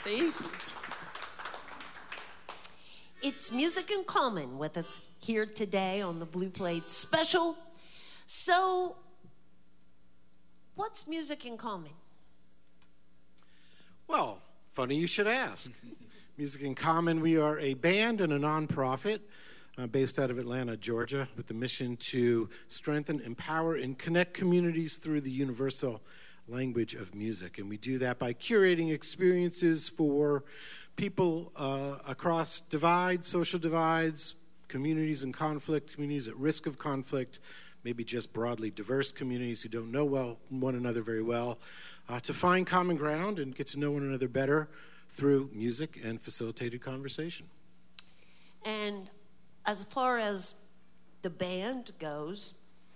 Thank you. It's Music in Common with us here today on the Blue Plate Special. So, what's Music in Common? Well, funny you should ask. Music in Common, we are a band and a nonprofit based out of Atlanta, Georgia, with the mission to strengthen, empower, and connect communities through the universal language of music. And we do that by curating experiences for people across divides, social divides, communities in conflict, communities at risk of conflict, maybe just broadly diverse communities who don't know one another very well, to find common ground and get to know one another better through music and facilitated conversation. And as far as the band goes,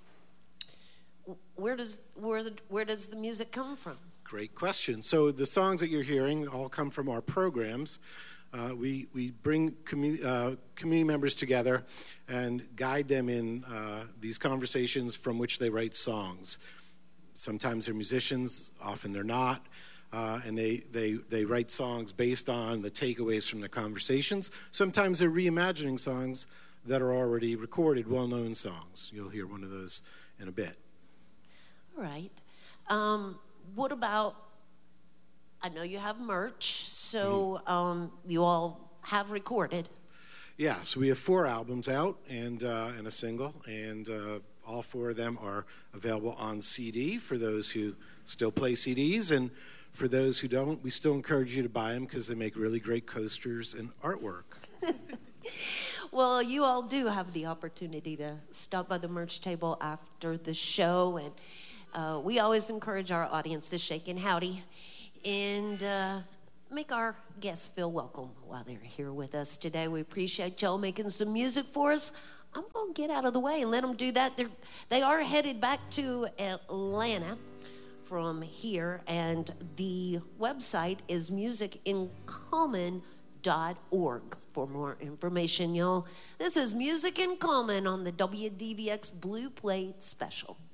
where does the music come from? Great question. So the songs that you're hearing all come from our programs. We bring community members together and guide them in these conversations from which they write songs. Sometimes they're musicians, often they're not, and they write songs based on the takeaways from the conversations. Sometimes they're reimagining songs that are already recorded, well-known songs. You'll hear one of those in a bit. All right. What about, I know you have merch, so you all have recorded. Yeah, so we have 4 albums out and a single, and all 4 of them are available on CD for those who still play CDs, and for those who don't, we still encourage you to buy them because they make really great coasters and artwork. Well, you all do have the opportunity to stop by the merch table after the show, and we always encourage our audience to shake and howdy and make our guests feel welcome while they're here with us today. We appreciate y'all making some music for us. I'm going to get out of the way and let them do that. They are headed back to Atlanta from here, and the website is musicincommon.org for more information, y'all. This is Music in Common on the WDVX Blue Plate Special.